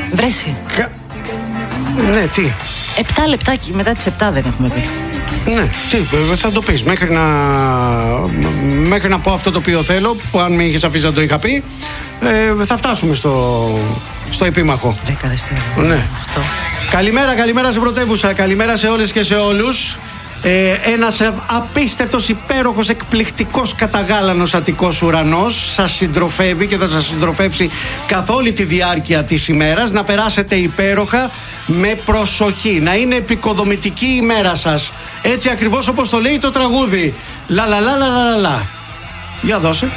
Βρέσει. Ναι, τι. 7 λεπτάκι μετά τις 7 δεν έχουμε πει. Ναι, τι, θα το πεις μέχρι να πω αυτό το οποίο θέλω, που αν με είχες αφήσει να το είχα πει, θα φτάσουμε στο επίμαχο. 10 δευτερόλεπτα. Ναι. Καλημέρα σε πρωτεύουσα, καλημέρα σε όλες και σε όλους. Ένας απίστευτος, υπέροχος, εκπληκτικός, καταγάλανος Αττικός ουρανός σας συντροφεύει και θα σας συντροφεύσει καθ' όλη τη διάρκεια της ημέρας. Να περάσετε υπέροχα, με προσοχή, να είναι επικοδομητική η ημέρα σας, έτσι ακριβώς όπως το λέει το τραγούδι. Λα λα λα λα λα λα. Για δώσε.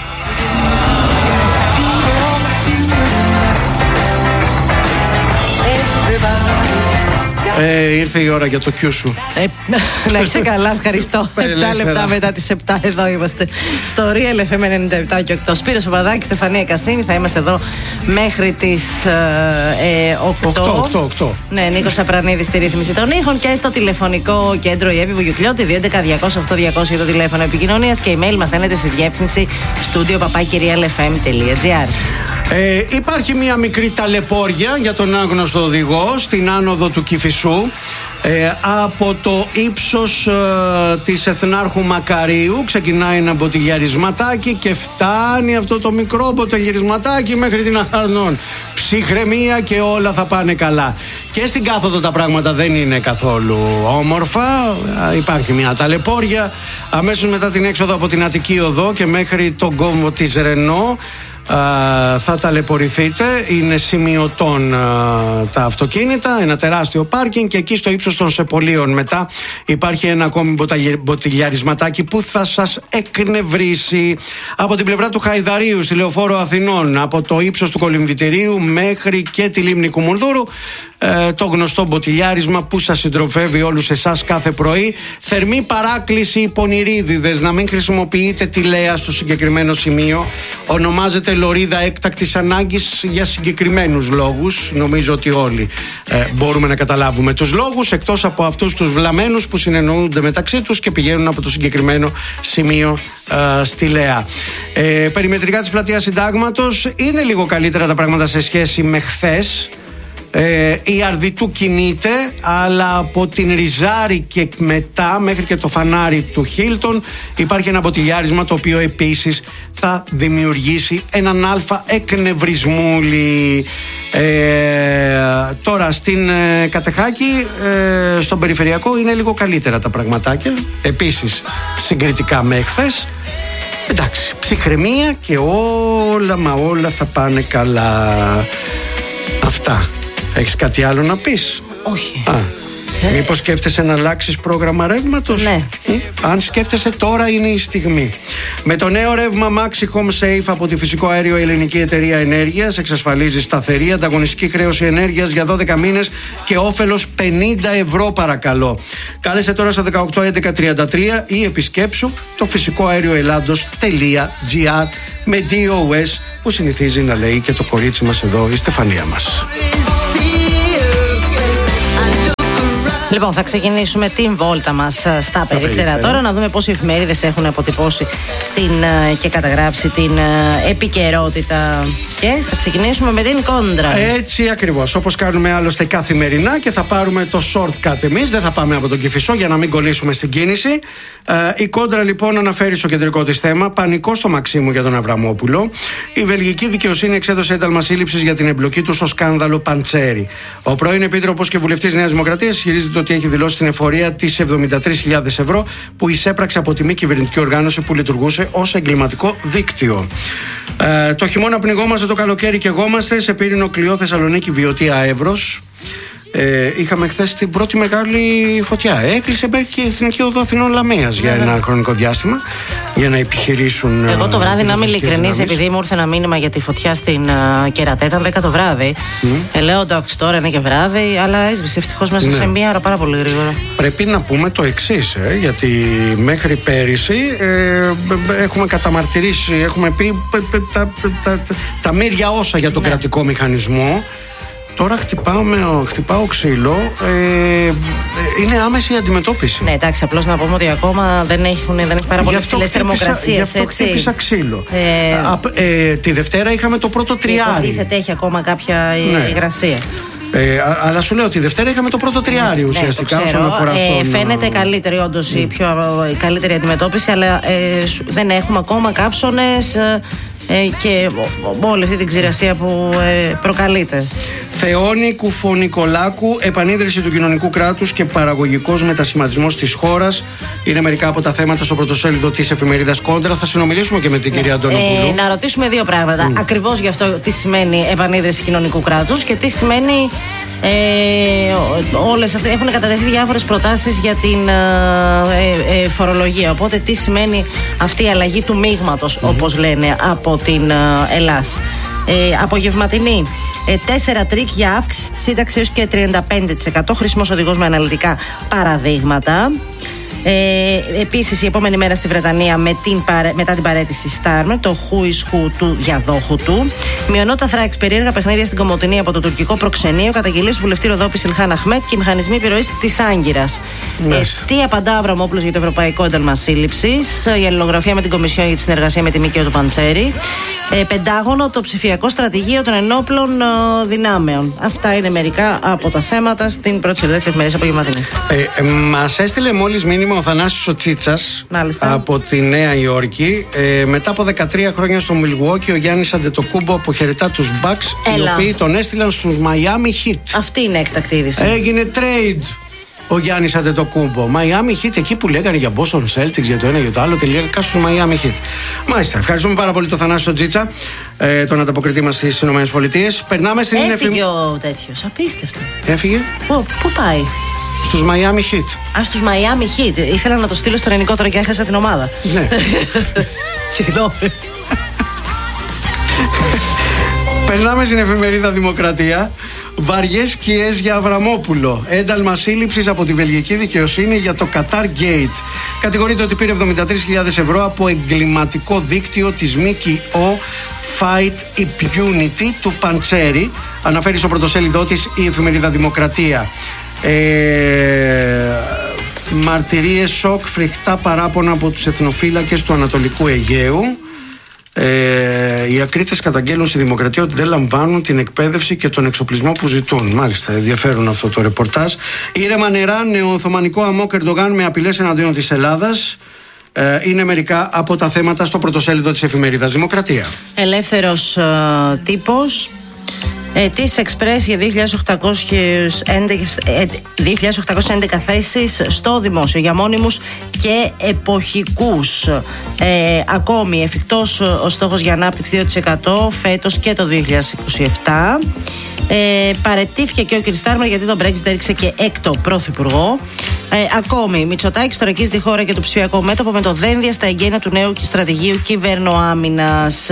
Ήρθε η ώρα για το Q σου. Να είσαι καλά, ευχαριστώ. 7 λεπτά μετά τις 7 εδώ είμαστε στο Real FM 97 και 8. Σπύρος Παπαδάκης, Στεφανία Κασίνη. Θα είμαστε εδώ μέχρι τις 8. Ναι, Νίκος Απρανίδης στη ρύθμιση των ήχων και στο τηλεφωνικό κέντρο η Εύη Βουγιουκλιώτη 211-200-8200 το τηλέφωνο επικοινωνίας και email μας στέλνετε στη διεύθυνση studio@realfm.gr. Υπάρχει μια μικρή ταλαιπώρια για τον άγνωστο οδηγό στην άνοδο του Κηφισού, από το ύψος της Εθνάρχου Μακαρίου. Ξεκινάει ένα μποτιλιαρισματάκι και φτάνει αυτό το μικρό μποτιλιαρισματάκι μέχρι την Αχαρνών. Ψυχραιμία και όλα θα πάνε καλά. Και στην κάθοδο τα πράγματα δεν είναι καθόλου όμορφα. Υπάρχει μια ταλαιπώρια αμέσως μετά την έξοδο από την Αττική Οδό και μέχρι τον κόμβο της Ρενό. Θα ταλαιπωρηθείτε. Είναι σημειωτών τα αυτοκίνητα, ένα τεράστιο πάρκινγκ και εκεί στο ύψος των Σεπολίων μετά υπάρχει ένα ακόμη μποτιλιαρισματάκι που θα σας εκνευρίσει. Από την πλευρά του Χαϊδαρίου στη Λεωφόρο Αθηνών, από το ύψος του Κολυμβητηρίου μέχρι και τη λίμνη Κουμουνδούρου, το γνωστό μποτιλιάρισμα που σας συντροφεύει όλους εσάς κάθε πρωί. Θερμή παράκληση, πονηρίδιδες, να μην χρησιμοποιείτε τη Λέα στο συγκεκριμένο σημείο. Ονομάζεται λωρίδα έκτακτης ανάγκης για συγκεκριμένους λόγους. Νομίζω ότι όλοι μπορούμε να καταλάβουμε τους λόγους, εκτός από αυτούς τους βλαμμένους που συνεννοούνται μεταξύ τους και πηγαίνουν από το συγκεκριμένο σημείο στη Λέα. Περιμετρικά της πλατείας Συντάγματος είναι λίγο καλύτερα τα πράγματα σε σχέση με χθες. Η Αρδιτού κινείται, αλλά από την Ριζάρη και μετά μέχρι και το φανάρι του Χίλτον υπάρχει ένα μποτιλιάρισμα το οποίο επίσης θα δημιουργήσει έναν αλφα εκνευρισμούλη. Τώρα στην Κατεχάκη, στον περιφερειακό είναι λίγο καλύτερα τα πραγματάκια, επίσης συγκριτικά με εχθές. Εντάξει, ψυχραιμία και όλα θα πάνε καλά. Αυτά. Έχεις κάτι άλλο να πεις? Όχι. Μήπως σκέφτεσαι να αλλάξεις πρόγραμμα ρεύματος? Ναι. Αν σκέφτεσαι, τώρα είναι η στιγμή. Με το νέο ρεύμα Maxi Home Safe από τη Φυσικό Αέριο Ελληνική Εταιρεία Ενέργειας εξασφαλίζει σταθερή ανταγωνιστική χρέωση ενέργειας για 12 μήνες και όφελος 50 ευρώ παρακαλώ. Κάλεσε τώρα στο 181133 ή επισκέψου το φυσικοαέρioελλάδος.gr με DOS που συνηθίζει να λέει και το κορίτσι μας εδώ, η Στεφανία μας. Λοιπόν, θα ξεκινήσουμε την βόλτα μας στα περίπτερα τώρα, να δούμε πώς οι εφημερίδες έχουν αποτυπώσει και καταγράψει την επικαιρότητα. Και θα ξεκινήσουμε με την κόντρα. Έτσι ακριβώς, όπως κάνουμε άλλωστε καθημερινά, και θα πάρουμε το shortcut εμείς, δεν θα πάμε από τον Κηφισό για να μην κολλήσουμε στην κίνηση. Η κόντρα λοιπόν αναφέρει στο κεντρικό της θέμα πανικό στο Μαξίμου για τον Αβραμόπουλο. Η βελγική δικαιοσύνη εξέδωσε ένταλμα σύλληψης για την εμπλοκή του στο σκάνδαλο Παντσέρι. Ο πρώην επίτροπος και βουλευτής Νέας Δημοκρατίας ισχυρίζεται ότι έχει δηλώσει την εφορία της 73.000 ευρώ που εισέπραξε από τη μη κυβερνητική οργάνωση που λειτουργούσε ως εγκληματικό δίκτυο. Το χειμώνα πνιγόμαστε, το καλοκαίρι καιγόμαστε. Σε Πύρινο, Κλειό, Θεσσαλονίκη, Βιωτία, Εύρος. Είχαμε χθες την πρώτη μεγάλη φωτιά. Έκλεισε μέχρι και η Εθνική Οδό Αθηνών Λαμίας για ένα χρονικό διάστημα για να επιχειρήσουν. Εγώ το βράδυ, να είμαι ειλικρινής, επειδή μου ήρθε ένα μήνυμα για τη φωτιά στην Κερατέ, ήταν 10 το βράδυ. Λέω εντάξει, τώρα είναι και βράδυ, αλλά έσβησε ευτυχώς μέσα σε μία ώρα πάρα πολύ γρήγορα. Πρέπει να πούμε το εξής, γιατί μέχρι πέρυσι έχουμε καταμαρτυρήσει, έχουμε πει τα μύρια όσα για τον κρατικό μηχανισμό. Τώρα χτυπάω ξύλο. Είναι άμεση η αντιμετώπιση. Ναι, εντάξει, απλώς να πούμε ότι ακόμα δεν έχει πάρα πολύ ψηλές θερμοκρασίες. Γι' αυτό χτύπησα ξύλο. Τη Δευτέρα είχαμε το πρώτο τριάρι. Υποτίθεται έχει ακόμα κάποια υγρασία. Αλλά σου λέω ότι τη Δευτέρα είχαμε το πρώτο τριάρι ουσιαστικά όσον αφορά στον... Φαίνεται καλύτερη όντως η καλύτερη αντιμετώπιση, αλλά δεν έχουμε ακόμα καύσωνες και όλη αυτή την ξηρασία που προκαλείται. Θεόνη Κουφονικολάκου, επανίδρυση του κοινωνικού κράτους και παραγωγικός μετασχηματισμός της χώρας. Είναι μερικά από τα θέματα στο πρωτοσέλιδο της εφημερίδας Κόντρα. Θα συνομιλήσουμε και με την κυρία Αντωνοπούλου. Να ρωτήσουμε δύο πράγματα. Ακριβώς γι' αυτό τι σημαίνει επανίδρυση κοινωνικού κράτους και τι σημαίνει. Όλες αυτές έχουν κατατεθεί διάφορες προτάσεις για την φορολογία. Οπότε τι σημαίνει αυτή η αλλαγή του μείγματος, όπως λένε από την Ελλάς. Απογευματινή. 4 τρίκ για αύξηση της σύνταξης έως και 35%. Χρήσιμος οδηγός με αναλυτικά παραδείγματα. Επίσης η επόμενη μέρα στη Βρετανία μετά την παραίτηση Στάρμερ, το who is who του διαδόχου του. Μειονότητα Θράκης, περίεργα παιχνίδια στην Κομοτηνή από το τουρκικό προξενείο, καταγγελίες του βουλευτή Ροδόπης Ιλχάν Αχμέτ και οι μηχανισμοί επιρροής της Άγκυρας. Τι απαντά ο Αβραμόπουλος για το Ευρωπαϊκό Ένταλμα Σύλληψης, η αλληλογραφία με την Κομισιόν για τη συνεργασία με τη ΜΚΟ του Παντσέρη. Πεντάγωνο, το ψηφιακό στρατηγείο των ενόπλων δυνάμεων. Αυτά είναι μερικά από τα θέματα στην πρώτη σελίδα της εφημερίδας Απογευματινή. Μας έστειλε μόλις μήνυμα ο Θανάσης ο Τσίτσας από τη Νέα Υόρκη. Μετά από 13 χρόνια στο Μιλγουόκι, ο Γιάννης Αντετοκούμπο αποχαιρετά τους Bucks, οι οποίοι τον έστειλαν στους Miami Heat. Αυτή είναι έκτακτη είδηση. Έγινε trade ο Γιάννης Αντετοκούμπο. Miami Heat, εκεί που λέγανε για Boston Celtics, για το ένα για το άλλο, τελικά στους Miami Heat. Μάλιστα. Ευχαριστούμε πάρα πολύ τον Θανάσιο Τζίτσα, τον ανταποκριτή μας στις ΗΠΑ. Περνάμε στην Έφυγε ο τέτοιος. Απίστευτο. Έφυγε. Πού πάει? Στους Miami Heat. Στους Miami Heat. Ήθελα να το στείλω στο ελληνικό τώρα και έχασα την ομάδα. Ναι. Συγγνώμη. Περνάμε στην εφημερίδα Δημοκρατία. Βαριές σκιές για Αβραμόπουλο. Ένταλμα σύλληψης από τη βελγική δικαιοσύνη για το Qatar Gate. Κατηγορείται ότι πήρε 73.000 ευρώ από εγκληματικό δίκτυο της ΜΚΟ Fight Impunity του Παντσέρη. Αναφέρει στο πρωτοσέλιδό της η εφημερίδα Δημοκρατία. Μαρτυρίες σοκ, φρικτά παράπονα από τους εθνοφύλακες του Ανατολικού Αιγαίου. Οι ακρίτες καταγγέλνουν στη Δημοκρατία ότι δεν λαμβάνουν την εκπαίδευση και τον εξοπλισμό που ζητούν. Μάλιστα, ενδιαφέρον αυτό το ρεπορτάζ. Ήρεμα νερά, νεοοθωμανικό αμόκ Ερντογάν με απειλές εναντίον της Ελλάδας. Είναι μερικά από τα θέματα στο πρωτοσέλιδο της εφημερίδας Δημοκρατία. Ελεύθερος τύπος. Της Εξπρές για 2.811 θέσεις στο δημόσιο για μόνιμους και εποχικούς. Ακόμη εφικτός ο στόχος για ανάπτυξη 2% φέτος και το 2027. Παραιτήθηκε και ο κ. Στάρμερ γιατί το Brexit έριξε και έκτο πρωθυπουργό. Ακόμη, Μητσοτάκης θωρακίζει τη χώρα και το ψηφιακό μέτωπο με το δένδια στα εγγένεια του νέου στρατηγίου κυβερνοάμυνας.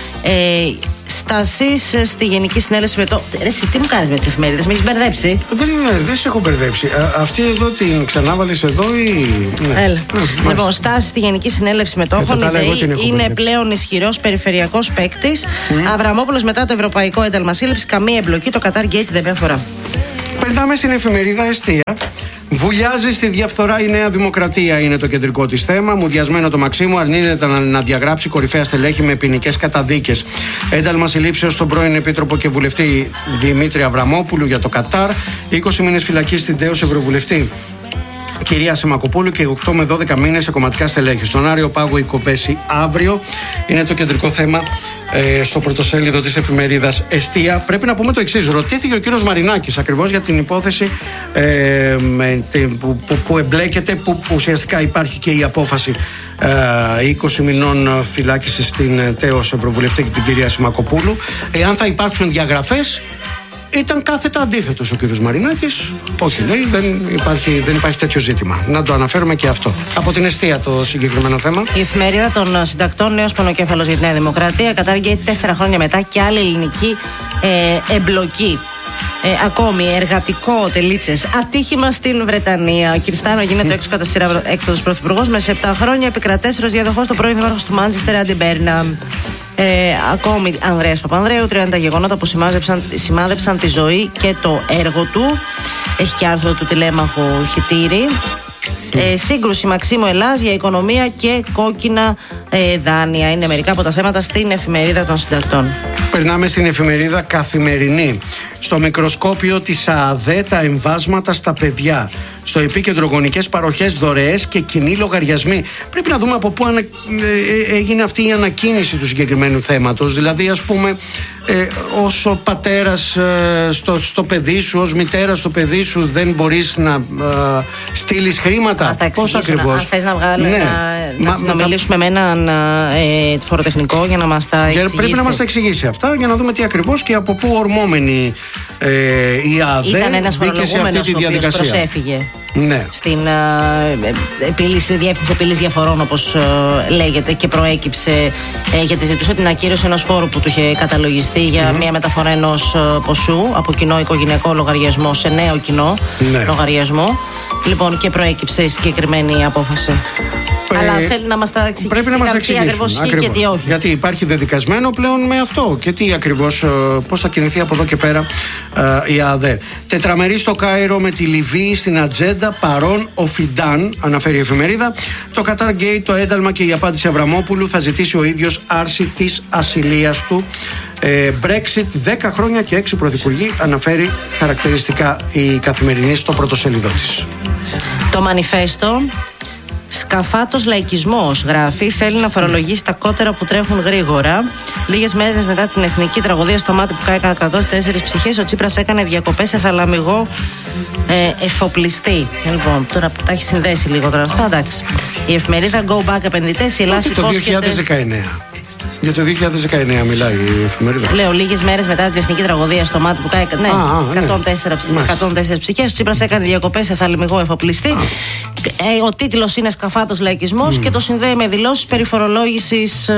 Στάσεις στη Γενική Συνέλευση με το. Εσύ, τι μου κάνεις με τις εφημερίδες, με έχεις μπερδέψει? Δεν σε έχω μπερδέψει. Αυτή εδώ την ξανάβαλες εδώ ή. Ναι. Έλα. Λοιπόν, στάσεις στη Γενική Συνέλευση Μετόχων. Είναι πλέον ισχυρός περιφερειακός παίκτης. Αβραμόπουλος μετά το Ευρωπαϊκό Ένταλμα Σύλληψης. Καμία εμπλοκή. Το Qatar Gate δεν με αφορά. Περνάμε στην εφημερίδα Εστία. Βουλιάζει στη διαφθορά η Νέα Δημοκρατία, είναι το κεντρικό της θέμα. Μουδιασμένο το Μαξίμου, αρνείται να διαγράψει κορυφαία στελέχη με ποινικές καταδίκες. Ένταλμα συλλήψεως στον πρώην Επίτροπο και Βουλευτή Δημήτρη Αβραμόπουλου για το Κατάρ. 20 μήνες φυλακή στην τέως Ευρωβουλευτή κυρία Σεμακοπούλου και 8 με 12 μήνες σε κομματικά στελέχη. Στον Άριο Πάγο η κοπέση αύριο. Είναι το κεντρικό θέμα στο πρωτοσέλιδο της εφημερίδας Εστία. Πρέπει να πούμε το εξής. Ρωτήθηκε ο κύριος Μαρινάκης ακριβώς για την υπόθεση που εμπλέκεται, που ουσιαστικά υπάρχει και η απόφαση 20 μηνών φυλάκισης στην τέως Ευρωβουλευτή και την κυρία Σιμακοπούλου. Εάν θα υπάρξουν διαγραφές, ήταν κάθετα αντίθετος ο κ. Μαρινάκης. Όχι, λέει, δεν υπάρχει τέτοιο ζήτημα. Να το αναφέρουμε και αυτό. Από την Εστία το συγκεκριμένο θέμα. Η εφημερίδα των συντακτών, νέος πονοκέφαλος για τη Νέα Δημοκρατία, κατάργει 4 χρόνια μετά και άλλη ελληνική εμπλοκή. Ακόμη, εργατικό τελίτσες. Ατύχημα στην Βρετανία. Ο κ. Στάνο γίνεται έξω κατά σειρά έκτοτος πρωθυπουργός. Μέσα σε 7 χρόνια επικρατέστερος διαδοχός του πρώην δήμαρχος του Μάντσεστερ, Άντι Μπέρναμ. Ακόμη Ανδρέας Παπανδρέου, 30 γεγονότα που σημάδεψαν τη ζωή και το έργο του. Έχει και άρθρο του τηλέμαχου Χιτήρη. Σύγκρουση Μαξίμου Ελλάς για οικονομία και κόκκινα δάνεια. Είναι μερικά από τα θέματα στην εφημερίδα των συντακτών. Περνάμε στην εφημερίδα Καθημερινή. Στο μικροσκόπιο της ΑΑΔΕ τα εμβάσματα στα παιδιά. Στο επίκεντρο γονικές παροχές, δωρεές και κοινοί λογαριασμοί. Πρέπει να δούμε από πού έγινε αυτή η ανακοίνηση του συγκεκριμένου θέματος. Δηλαδή, ας πούμε, ως ο πατέρας στο παιδί σου, ως μητέρα στο παιδί σου, δεν μπορείς να στείλεις χρήματα. Πώς ακριβώς? Αν θες να βγάλουμε, να συνομιλήσουμε με έναν φοροτεχνικό για να μας τα εξηγήσει. Πρέπει να μας τα εξηγήσει αυτά για να δούμε τι ακριβώς και από πού ορμόμενη η ΑΔΕ μπήκε σε αυτή τη διαδικασία. Προσέφυγε. Ναι. Στην διεύθυνση επίλυσης διαφορών, όπως λέγεται, και προέκυψε γιατί ζητούσε την ακύρωση ενός φόρου που του είχε καταλογιστεί για μια μεταφορά ενός ποσού από κοινό οικογενειακό λογαριασμό σε νέο κοινό λογαριασμό. Λοιπόν, και προέκυψε η συγκεκριμένη απόφαση. Αλλά θέλει να μας τα εξηγήσει τι ακριβώς ισχύει και τι όχι. Γιατί υπάρχει δεδικασμένο πλέον με αυτό. Και τι ακριβώς, πώς θα κινηθεί από εδώ και πέρα η ΑΔΕ. Τετραμερή στο Κάιρο με τη Λιβύη στην ατζέντα, παρόν ο Φιντάν, αναφέρει η εφημερίδα. Το Qatar Gate, το ένταλμα και η απάντηση Αβραμόπουλου. Θα ζητήσει ο ίδιος άρση της ασυλίας του. Brexit 10 χρόνια και 6 πρωθυπουργοί, αναφέρει χαρακτηριστικά η Καθημερινή στο πρωτοσέλιδό της. Το Μανιφέστο. Σκαφάτος λαϊκισμός, γράφει, θέλει να φορολογήσει τα κότερα που τρέχουν γρήγορα. Λίγες μέρες μετά την εθνική τραγωδία στο μάτι που κάηκαν 104 ψυχές, ο Τσίπρας έκανε διακοπές σε θαλαμιγό εφοπλιστή. Λοιπόν, τώρα που τα έχει συνδέσει λίγο τώρα αυτά, εντάξει. Η εφημερίδα Go Back επενδυτές, η Ελλάδα υπόσχεται. Το 2019. Για το 2019 μιλάει η εφημερίδα. Λέω, λίγες μέρες μετά την εθνική τραγωδία στο μάτι που κάηκαν 104 ψυχές, ο Τσίπρας έκανε διακοπές σε θαλαμιγό εφοπλιστή. Ο τίτλος είναι Σκαφάτος λαϊκισμός και το συνδέει με δηλώσεις περί φορολόγησης.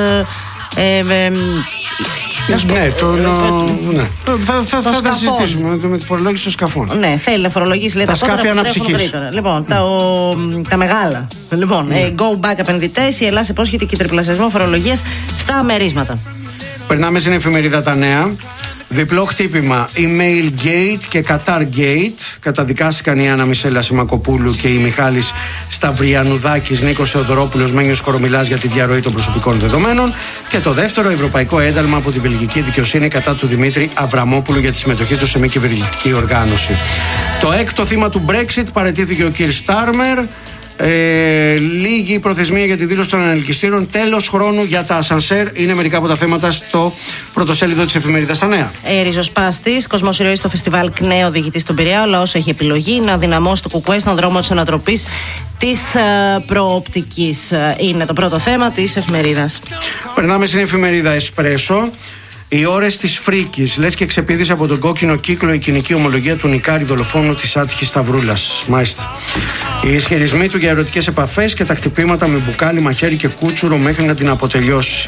Θα τα συζητήσουμε με τη φορολόγηση των σκαφών. Ναι, θέλει να φορολογήσει, λέει, τα σκάφη αναψυχής. Λοιπόν, τα μεγάλα. Λοιπόν, Go Back επενδυτές, η Ελλάδα υπόσχεται και τριπλασιασμό φορολογίας στα αμερίσματα. Περνάμε στην εφημερίδα Τα Νέα. Διπλό χτύπημα, Email Gate και Qatar Gate. Καταδικάστηκαν η Άννα Μισέλα Σιμακοπούλου και η Μιχάλης Σταυριανουδάκης, Νίκος Θεοδωρόπουλος, Μένιος Κορομιλάς για τη διαρροή των προσωπικών δεδομένων. Και το δεύτερο, ευρωπαϊκό ένταλμα από την βελγική δικαιοσύνη κατά του Δημήτρη Αβραμόπουλου για τη συμμετοχή του σε μη κυβερνητική οργάνωση. Το έκτο θύμα του Brexit, παραιτήθηκε ο Κιρ Στάρμερ. Λίγη προθεσμία για τη δήλωση των ανελκυστήρων. Τέλος χρόνου για τα ασανσέρ. Είναι μερικά από τα θέματα στο πρωτοσέλιδο της εφημερίδας Τα Νέα. Ριζοσπάστης, κοσμός ηρωής στο φεστιβάλ ΚΝΕ, οδηγητής στον Πειραιά. Ο λαός έχει επιλογή να δυναμώσει το κουκουέ στον δρόμο της ανατροπής της προοπτικής. Είναι το πρώτο θέμα της εφημερίδας. Περνάμε στην εφημερίδα Εσπρέσο. Οι ώρες της φρίκης, λες και ξεπήδησε από τον κόκκινο κύκλο η κοινική ομολογία του νικάρι δολοφόνου της άτυχης Σταυρούλας. Μάλιστα. Οι ισχυρισμοί του για ερωτικές επαφές και τα χτυπήματα με μπουκάλι, μαχαίρι και κούτσουρο μέχρι να την αποτελειώσει.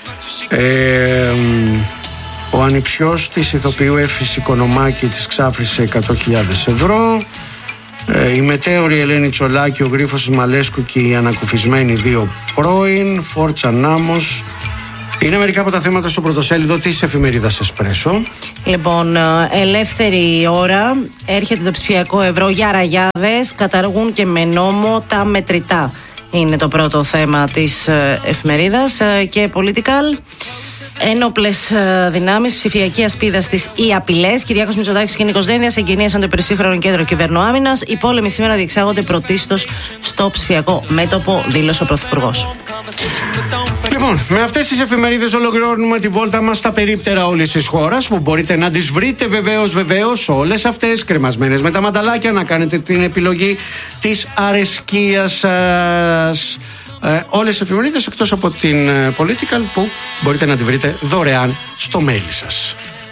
Ο ανιψιός της ηθοποιού Εύφης Οικονομάκη της ξάφρισε 100.000 ευρώ. Η μετέωρη Ελένη Τσολάκη, ο γρίφος Μαλέσκου και οι ανακουφισμένοι δύο πρώην, Φόρτσα Νάμος. Είναι μερικά από τα θέματα στο πρωτοσέλιδο της εφημερίδας Εσπρέσο. Λοιπόν, ελεύθερη ώρα. Έρχεται το ψηφιακό ευρώ για ραγιάδες. Καταργούν και με νόμο τα μετρητά. Είναι το πρώτο θέμα της εφημερίδας. Και political. Ένοπλες δυνάμεις, ψηφιακή ασπίδα στις ή απειλές. Κυριάκος Μητσοτάκης και Νίκος Δένδιας εγκαινίασαν το υπερσύγχρονο κέντρο κυβερνοάμυνας. Οι πόλεμοι σήμερα διεξάγονται πρωτίστως στο ψηφιακό μέτωπο, δήλωσε ο Πρωθυπουργός. Λοιπόν, με αυτές τις εφημερίδες ολοκληρώνουμε τη βόλτα μας στα περίπτερα όλης της χώρας, που μπορείτε να τις βρείτε βεβαίως όλες αυτές κρεμασμένες με τα μανταλάκια, να κάνετε την επιλογή της αρεσκίας σας. Όλες τις εφημερίδες εκτός από την Political, που μπορείτε να τη βρείτε δωρεάν στο mail σας.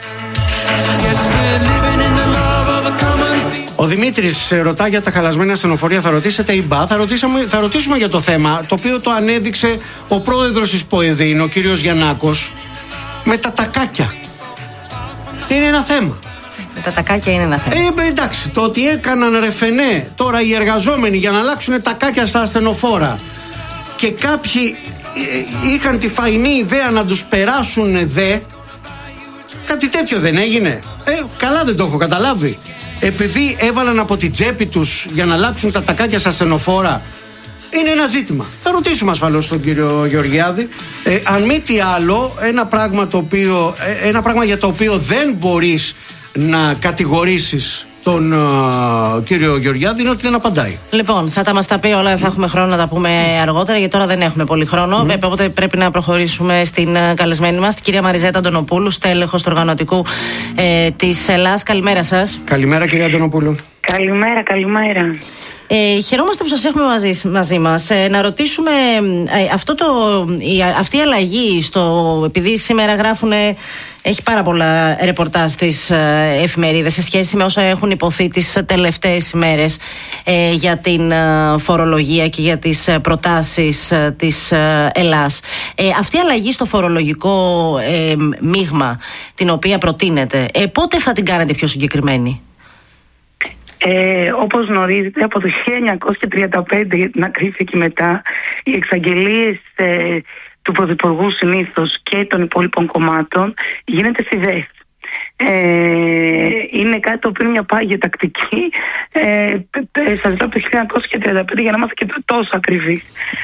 Ο Δημήτρης ρωτά για τα χαλασμένα ασθενοφορία. Θα ρωτήσετε ή μπα? Θα ρωτήσουμε για το θέμα, το οποίο το ανέδειξε ο πρόεδρος της ΠΟΕΔΗΝ, ο κύριος Γιαννάκος, με τα τακάκια. Είναι ένα θέμα. Με τα τακάκια είναι ένα θέμα. Εντάξει, το ότι έκαναν ρεφενέ τώρα οι εργαζόμενοι για να αλλάξουν τακάκια στα ασθενοφόρα και κάποιοι είχαν τη φαϊνή ιδέα να τους περάσουν κάτι τέτοιο δεν έγινε? Καλά δεν το έχω καταλάβει. Επειδή έβαλαν από την τσέπη τους για να αλλάξουν τα τακάκια στα ασθενοφόρα, είναι ένα ζήτημα. Θα ρωτήσουμε ασφαλώς τον κύριο Γεωργιάδη. Αν μη τι άλλο, ένα πράγμα για το οποίο δεν μπορείς να κατηγορήσεις τον κύριο Γεωργιάδη είναι ότι δεν απαντάει. Λοιπόν, θα μας τα πει όλα, θα έχουμε χρόνο να τα πούμε αργότερα, γιατί τώρα δεν έχουμε πολύ χρόνο. Οπότε πρέπει να προχωρήσουμε στην καλεσμένη μας, την κυρία Μαριζέτα Αντωνοπούλου, στέλεχος του οργανωτικού της ΕΛΑΣ. Καλημέρα σας. Καλημέρα, κυρία Αντωνοπούλου. Καλημέρα. Χαιρόμαστε που σας έχουμε μαζί μας. Να ρωτήσουμε αυτή η αλλαγή επειδή σήμερα έχει πάρα πολλά ρεπορτάζ στις εφημερίδες σε σχέση με όσα έχουν υποθεί τις τελευταίες ημέρες για την φορολογία και για τις προτάσεις της ΕΛΑΣ. Αυτή η αλλαγή στο φορολογικό μείγμα την οποία προτείνεται, πότε θα την κάνετε πιο συγκεκριμένη? Όπως γνωρίζετε, από το 1935 να κρύφει και μετά, οι εξαγγελίες του Πρωθυπουργού συνήθως και των υπόλοιπων κομμάτων γίνεται στη ΔΕΘ. Είναι κάτι το οποίο είναι μια πάγια τακτική. Σας ζητώ από το 1935 για να είμαστε και τόσο ακριβείς.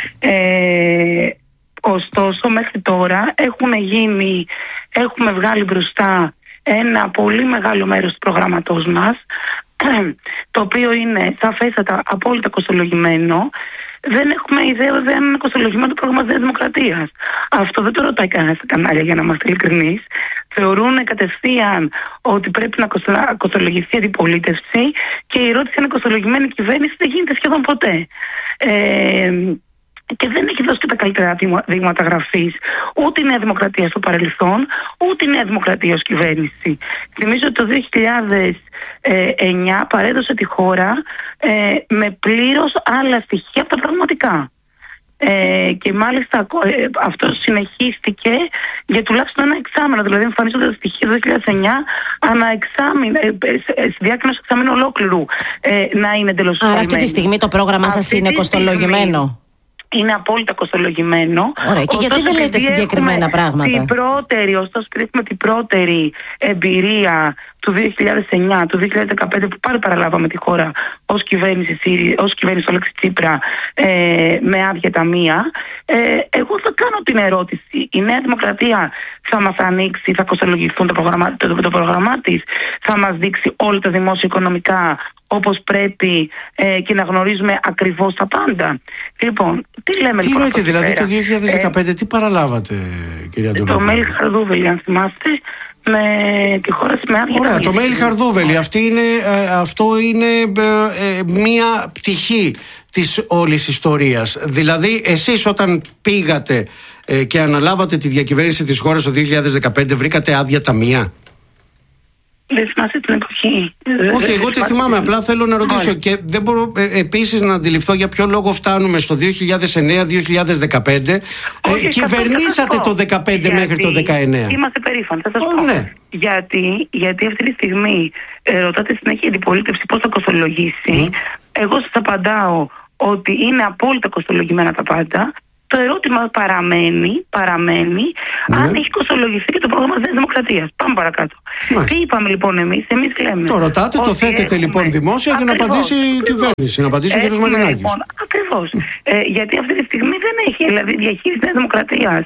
Ωστόσο, μέχρι τώρα έχουμε βγάλει μπροστά ένα πολύ μεγάλο μέρος του προγράμματός μας, το οποίο είναι σαφέστατα απόλυτα κοστολογημένο. Δεν έχουμε ιδέα βέβαια αν είναι κοστολογημένο το πρόγραμμα της Δημοκρατίας. Αυτό δεν το ρωτάει κανένα στα κανάλια, για να είμαστε ειλικρινείς. Θεωρούν κατευθείαν ότι πρέπει να κοστολογηθεί η αντιπολίτευση, και η ερώτηση αν είναι κοστολογημένη η κυβέρνηση δεν γίνεται σχεδόν ποτέ. Και δεν έχει δώσει και τα καλύτερα δείγματα γραφής ούτε η Νέα Δημοκρατία στο παρελθόν, ούτε η Νέα Δημοκρατία ως κυβέρνηση. Θυμίζω ότι το 2009 παρέδωσε τη χώρα με πλήρως άλλα στοιχεία από τα πραγματικά. Και μάλιστα αυτό συνεχίστηκε για τουλάχιστον ένα εξάμηνο. Δηλαδή, εμφανίζονται τα στοιχεία του 2009 ανά εξάμηνο, στη διάρκεια ενός εξαμήνου ολόκληρου να είναι εντελώς σφαλμένο. Άρα, αυτή τη στιγμή το πρόγραμμα σας είναι κοστολογημένο? Είναι απόλυτα κοστολογημένο. Ωραία. Και γιατί δεν λέτε συγκεκριμένα πράγματα? Ωστόσο, έχουμε την πρώτερη εμπειρία του 2009, του 2015, που πάλι παραλάβαμε τη χώρα ως κυβέρνηση του Αλέξη Τσίπρα με άδεια ταμεία. Εγώ θα κάνω την ερώτηση: η Νέα Δημοκρατία θα μας ανοίξει, θα κοστολογηθούν το πρόγραμμά της, θα μας δείξει όλα τα δημόσια οικονομικά όπως πρέπει και να γνωρίζουμε ακριβώς τα πάντα? Λοιπόν, τι λέμε? Τι λέτε δηλαδή το 2015, τι παραλάβατε, κυρία Αντωνοπούλου? Το Μέιλ Χαρδούβελη, αν θυμάστε, με τη χώρα με άδεια. Ωραία, το Μέιλ Χαρδούβελη. Αυτό είναι μία πτυχή της όλης ιστορίας. Δηλαδή, εσείς όταν πήγατε και αναλάβατε τη διακυβέρνηση της χώρας το 2015, βρήκατε άδεια ταμεία? Δεν θυμάσαι την εποχή. Όχι, εγώ τη θυμάμαι. Απλά θέλω να ρωτήσω, και δεν μπορώ επίσης να αντιληφθώ για ποιο λόγο φτάνουμε στο 2009-2015. Κυβερνήσατε το 2015 μέχρι το 2019. Είμαστε περήφανοι, θα σας πω. Ναι. Γιατί αυτή τη στιγμή ρωτάτε συνέχεια η αντιπολίτευση πώς θα κοστολογήσει. Εγώ σας απαντάω ότι είναι απόλυτα κοστολογημένα τα πάντα. Το ερώτημα παραμένει αν έχει κοστολογηθεί και το πρόγραμμα της Δημοκρατίας. Πάμε παρακάτω. Τι είπαμε λοιπόν εμείς? Εμείς λέμε. Το ρωτάτε, το θέτετε λοιπόν δημόσια για να απαντήσει η κυβέρνηση, να απαντήσει ο κ. Μαρινάκης. Λοιπόν, ακριβώς. Γιατί αυτή τη στιγμή δεν έχει, δηλαδή, διαχείριση της Δημοκρατίας.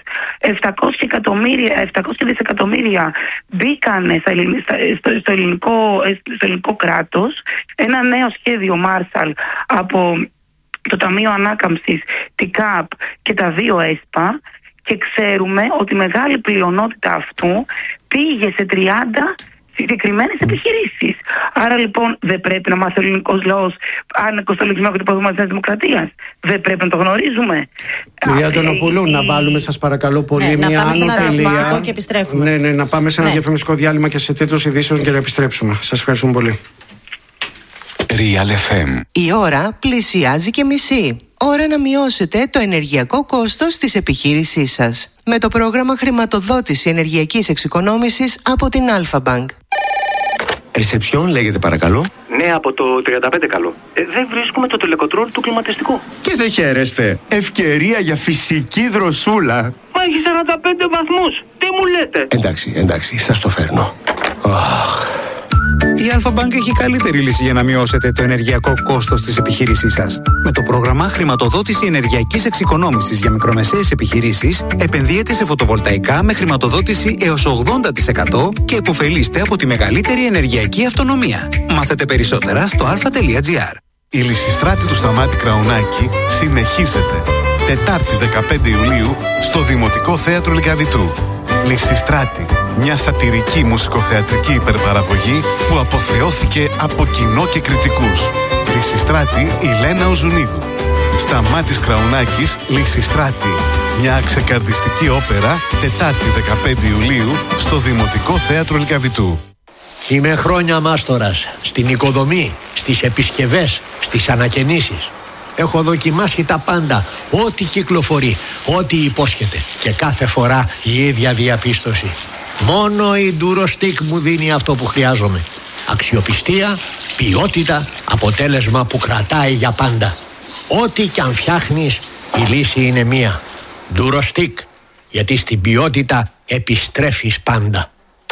700 δισεκατομμύρια μπήκαν στο ελληνικό κράτος. Ένα νέο σχέδιο Μάρσαλ από το Ταμείο Ανάκαμψης, την ΚΑΠ και τα δύο ΕΣΠΑ, και ξέρουμε ότι η μεγάλη πλειονότητα αυτού πήγε σε 30 συγκεκριμένες επιχειρήσεις. Άρα λοιπόν δεν πρέπει να μάθει ο ελληνικός λαός αν είναι κοστολογισμένο και το πρόγραμμα της Δημοκρατίας? Δεν πρέπει να το γνωρίζουμε? Κυρία Αντωνοπούλου, να βάλουμε, σας παρακαλώ πολύ, μια άνω τελεία. Και επιστρέφουμε. Ναι, να πάμε σε ένα διαφημιστικό διάλειμμα και σε τίτλους ειδήσεων και να επιστρέψουμε. Σας ευχαριστούμε πολύ. Real FM. Η ώρα πλησιάζει και μισή. Ώρα να μειώσετε το ενεργειακό κόστος της επιχείρησής σας με το πρόγραμμα χρηματοδότηση ενεργειακής εξοικονόμησης από την Alpha Bank. Ρεσεψιόν λέγεται, παρακαλώ. Ναι, από το 35 καλό. Δεν βρίσκουμε το τελεκοτρόλ του κλιματιστικού. Και δεν χαίρεστε. Ευκαιρία για φυσική δροσούλα. Μα έχει 45 βαθμούς. Τι μου λέτε? Εντάξει, σας το φέρνω. Η Alpha Bank έχει καλύτερη λύση για να μειώσετε το ενεργειακό κόστος της επιχείρησής σας. Με το πρόγραμμα Χρηματοδότηση Ενεργειακής Εξοικονόμησης για μικρομεσαίες επιχειρήσεις, επενδύετε σε φωτοβολταϊκά με χρηματοδότηση έως 80% και επωφελείστε από τη μεγαλύτερη ενεργειακή αυτονομία. Μάθετε περισσότερα στο alpha.gr. Η Λυσιστράτη του Σταμάτη Κραουνάκη συνεχίζεται. Τετάρτη 15 Ιουλίου στο Δημοτικό Θέατρο Λυκαβητού. Λυσιστράτη, μια σατιρική μουσικοθεατρική υπερπαραγωγή που αποθεώθηκε από κοινό και κριτικούς. Λυσιστράτη η Λένα Οζουνίδου. Σταμάτης Κραουνάκης, Λυσιστράτη, μια ξεκαρδιστική όπερα, Τετάρτη 15 Ιουλίου στο Δημοτικό Θέατρο Λυκαβητού. Είμαι χρόνια μάστορας στην οικοδομή, στις επισκευές, στις ανακαινήσεις. Έχω δοκιμάσει τα πάντα, ό,τι κυκλοφορεί, ό,τι υπόσχεται. Και κάθε φορά η ίδια διαπίστωση. Μόνο η Durostec μου δίνει αυτό που χρειάζομαι. Αξιοπιστία, ποιότητα, αποτέλεσμα που κρατάει για πάντα. Ό,τι κι αν φτιάχνεις, η λύση είναι μία. Durostec, γιατί στην ποιότητα επιστρέφεις πάντα.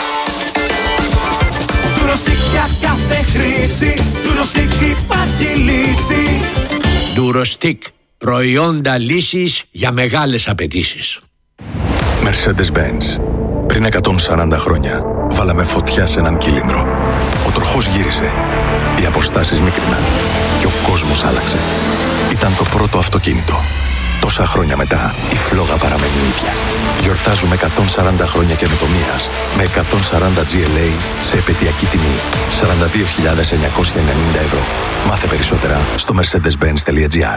Durostec για κάθε χρήση, Durostec υπάρχει λύση. Durostec, προϊόντα λύσης για μεγάλες απαιτήσεις. Mercedes-Benz. Πριν 140 χρόνια βάλαμε φωτιά σε έναν κύλινδρο. Ο τροχός γύρισε, οι αποστάσεις μίκριναν και ο κόσμος άλλαξε. Ήταν το πρώτο αυτοκίνητο. Τόσα χρόνια μετά η φλόγα παραμένει ίδια. Γιορτάζουμε 140 χρόνια καινοτομίας με 140 GLA σε επαιτειακή τιμή 42.990 ευρώ. Μάθε περισσότερα στο mercedes-benz.gr.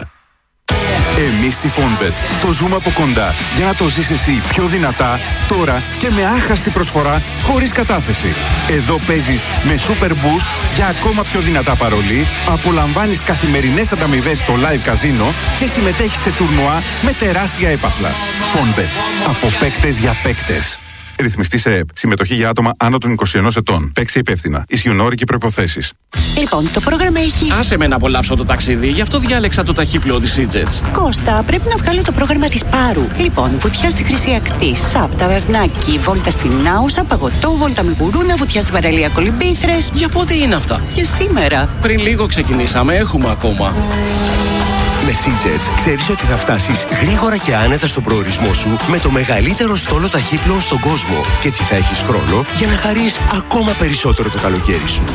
Εμείς στη Fonbet το ζούμε από κοντά για να το ζεις εσύ πιο δυνατά, τώρα και με άχαστη προσφορά χωρίς κατάθεση. Εδώ παίζεις με Super Boost για ακόμα πιο δυνατά παρολί, απολαμβάνεις καθημερινές ανταμοιβές στο live καζίνο και συμμετέχεις σε τουρνουά με τεράστια έπαθλα. Fonbet. Από παίκτες για παίκτες. Ρυθμιστή σε ΕΕΠ. Συμμετοχή για άτομα άνω των 21 ετών. Παίξει υπεύθυνα. Ισχύουν όροι και προϋποθέσεις. Λοιπόν, το πρόγραμμα έχει. Άσε με να απολαύσω το ταξίδι, γι' αυτό διάλεξα το ταχύπλοο της EasyJet. Κώστα, πρέπει να βγάλω το πρόγραμμα της Πάρου. Λοιπόν, βουτιά στη Χρυσή Ακτή, ΣΑΠ, ταβερνάκι, βόλτα στην Άουσα, παγωτό, βόλτα με γουρούνα, βουτιά στην παραλία Κολυμπήθρες. Για πότε είναι αυτά? Για σήμερα. Πριν λίγο ξεκινήσαμε, έχουμε ακόμα. Με SeaJets ξέρεις ότι θα φτάσεις γρήγορα και άνετα στον προορισμό σου με το μεγαλύτερο στόλο ταχύπλοων στον κόσμο. Και έτσι θα έχεις χρόνο για να χαρείς ακόμα περισσότερο το καλοκαίρι σου.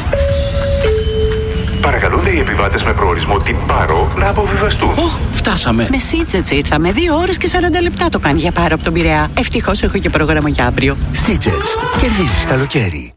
Παρακαλούνται οι επιβάτες με προορισμό την Πάρο να αποβιβαστούν. Φτάσαμε. Με SeaJets ήρθαμε. 2 ώρες και 40 λεπτά το κάνει για Πάρο από τον Πειραιά. Ευτυχώς έχω και πρόγραμμα για αύριο. SeaJets. Κερδίζεις καλοκαίρι.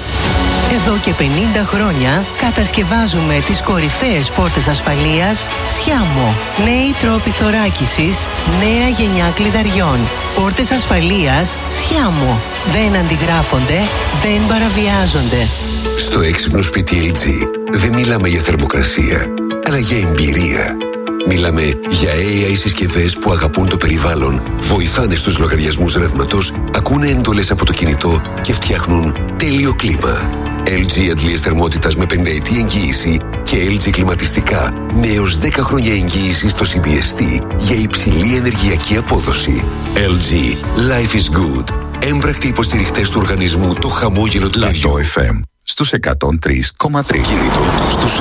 Εδώ και 50 χρόνια κατασκευάζουμε τις κορυφαίες πόρτες ασφαλείας Sciamo. Νέοι τρόποι θωράκισης, νέα γενιά κλειδαριών. Πόρτες ασφαλείας Sciamo. Δεν αντιγράφονται, δεν παραβιάζονται. Στο έξυπνο σπίτι LG δεν μιλάμε για θερμοκρασία, αλλά για εμπειρία. Μιλάμε για AI συσκευές που αγαπούν το περιβάλλον, βοηθάνε στους λογαριασμούς ρεύματος, ακούνε εντολές από το κινητό και φτιάχνουν τέλειο κλίμα. LG αντλίες θερμότητας με 50ετή εγγύηση και LG κλιματιστικά με έως 10 χρόνια εγγύηση στο CBST για υψηλή ενεργειακή απόδοση. LG. Life is good. Έμπρακτοι υποστηριχτές του οργανισμού το χαμόγελο του παιδιού. Λατό FM στους 103,3. Κινητό στους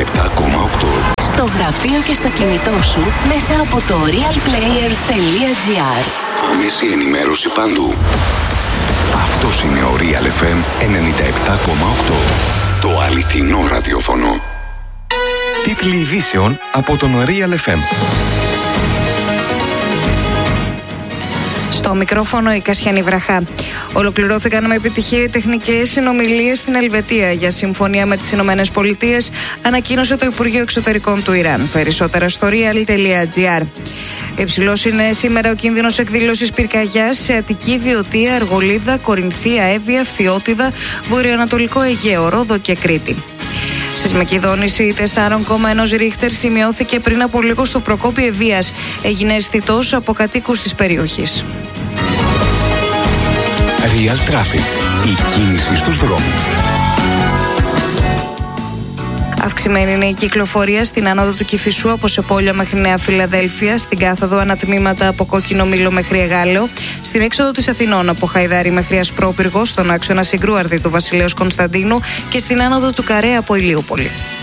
97,8. Στο γραφείο και στο κινητό σου μέσα από το realplayer.gr. Άμεση ενημέρωση παντού. Αυτός είναι ο Real FM 97,8. Το αληθινό ραδιόφωνο. Τίτλοι ειδήσεων από τον Real FM. Στο μικρόφωνο η Κασιανή Βραχά. Ολοκληρώθηκαν με επιτυχία οι τεχνικές συνομιλίες στην Ελβετία για συμφωνία με τις Ηνωμένες Πολιτείες, ανακοίνωσε το Υπουργείο Εξωτερικών του Ιράν. Περισσότερα στο real.gr. Υψηλός είναι σήμερα ο κίνδυνος εκδήλωσης πυρκαγιάς σε Αττική, Βιωτία, Αργολίδα, Κορινθία, Εύβοια, Φθιώτιδα, Βορειοανατολικό Αιγαίο, Ρόδο και Κρήτη. Σεισμική δόνηση 4,1 ρίχτερ σημειώθηκε πριν από λίγο στο Προκόπη Ευβοίας. Έγινε αισθητός από κατοίκους της περιοχής. Real Traffic. Η κίνηση στους δρόμους. Αυξημένη είναι η κυκλοφορία στην άνοδο του Κηφισού από Σεπόλιο μέχρι Νέα Φιλαδέλφια, στην κάθοδο ανατμήματα από Κόκκινο Μήλο μέχρι Εγάλεο, στην έξοδο της Αθηνών από Χαϊδάρη μέχρι Ασπρόπυργο, στον άξονα Συγκρούαρδη του Βασιλέως Κωνσταντίνου και στην άνοδο του Καρέ από Ηλίουπολη.